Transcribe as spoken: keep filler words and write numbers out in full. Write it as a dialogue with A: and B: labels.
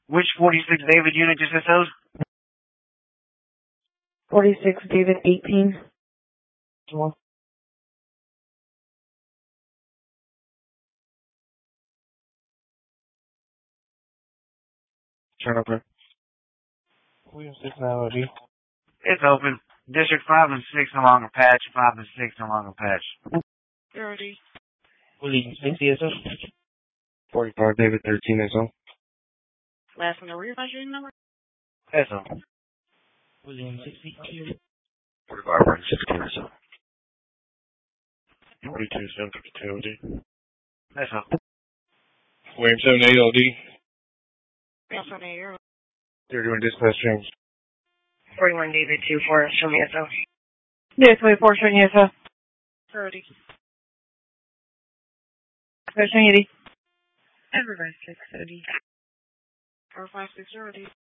A: Which forty-six David unit is this of?
B: forty-six David eighteen.
C: Turn open. William six nine O D.
A: It's open. District five and six along a patch, five and six along a patch.
D: thirty.
C: William six E S O. forty-five David thirteen S O.
D: Last one, the rear advisory number?
A: S O.
C: William six E Q.
A: forty-five Run sixteen S O.
C: forty-two seven fifty-two O D.
A: S O.
C: William seven eight O D.
D: Yes, on air.
C: thirty-one dispatch change.
D: forty-one David two four, show me S O.
B: Yeah, twenty-four, showing you S O.
D: thirty.
B: Showing you D.
D: Everybody six thirty. four five six zero D.